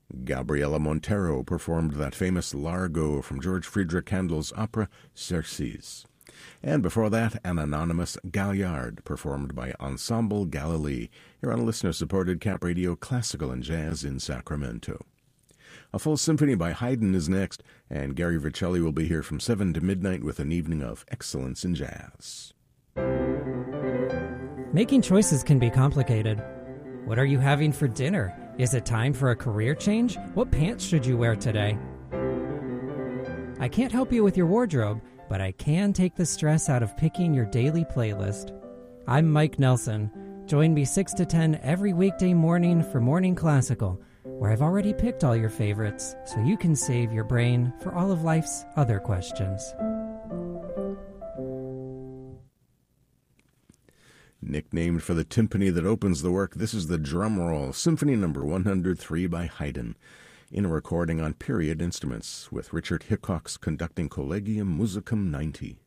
Gabriela Montero performed that famous Largo from George Friedrich Handel's opera Xerxes. And before that, an anonymous Galliard, performed by Ensemble Galilee, here on listener-supported Cap Radio Classical and Jazz in Sacramento. A full symphony by Haydn is next, and Gary Vercelli will be here from 7 to midnight with an evening of excellence in jazz. Making choices can be complicated. What are you having for dinner? Is it time for a career change? What pants should you wear today? I can't help you with your wardrobe, but I can take the stress out of picking your daily playlist. I'm Mike Nelson. Join me 6 to 10 every weekday morning for Morning Classical, where I've already picked all your favorites, so you can save your brain for all of life's other questions. Nicknamed for the timpani that opens the work, this is the drum roll, Symphony No. 103 by Haydn, in a recording on period instruments with Richard Hickok's Conducting Collegium Musicum 90.